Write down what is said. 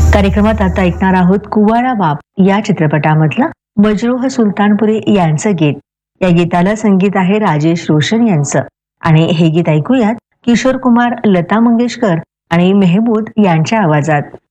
कार्यक्रमात आता ऐकणार आहोत कुवारा बाप या चित्रपटामधलं मजरूह सुलतानपुरी यांचं गीत. या गीताला संगीत आहे राजेश रोशन यांचं आणि हे गीत ऐकूयात किशोर कुमार, लता मंगेशकर आणि मेहमूद यांच्या आवाजात.